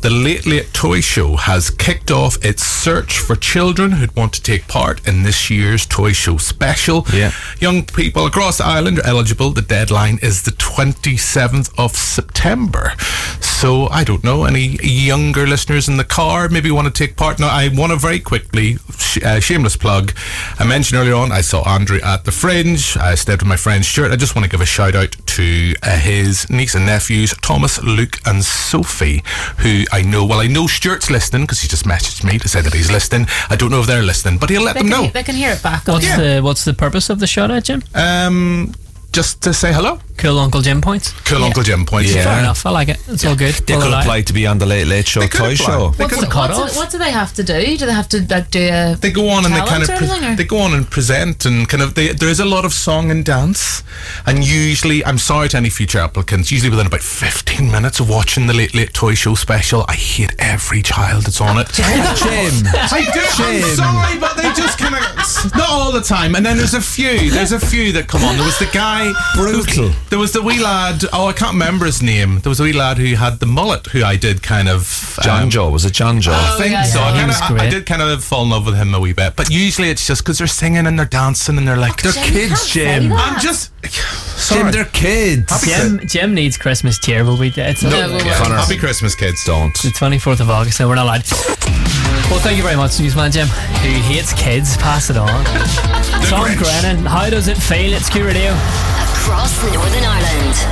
the Late Late Toy Show has kicked off its search for children who'd want to take part in this year's Toy Show special. Yeah. Young people across the island are eligible. The deadline is the 27th of September. So, I don't know, any younger listeners in the car maybe want to take part? Now, I want to very quickly, shameless plug, I mentioned earlier on, I saw Andrew at the Fringe. I stayed with my friend Stuart. I just want to give a shout out to his niece and nephews, Thomas, Luke and Sophie, who I know Stuart's listening because he just messaged me to say that he's listening. I don't know if they're listening, but he'll let them know. They can hear it back. What's the purpose of the shout out, Jim? Just to say hello. Cool Uncle Jim points. Cool Uncle Jim points. Yeah. Fair enough. I like it. It's all good. They could apply to be on the Late Late Show Toy Show. What do they have to do? Do they have to do a? They go on and they kind of they go on and present and kind of. There is a lot of song and dance, and usually, I'm sorry to any future applicants. Usually within about 15 minutes of watching the Late Late Toy Show special, I hate every child that's on it. Jim, I do. I'm sorry, but they just kind of not all the time. And then there's a few that come on. There was the guy. Brutal. There was the wee lad. Oh, I can't remember his name. There was a wee lad who had the mullet, who I did kind of. John Joe. Was it John Joe? I think so. I great. did kind of fall in love with him a wee bit. But usually it's just because they're singing and they're dancing and they're like, they're kids, Jim. I'm just. Sorry. Jim, they're kids. Jim needs Christmas cheer. We'll be dead. So Happy Christmas, kids. Don't. The 24th of August, so we're not allowed. Well, thank you very much, Newsman Jim, who hates kids. Pass it on. Tom Grennan, how does it feel? It's Q Radio. Across Northern Ireland.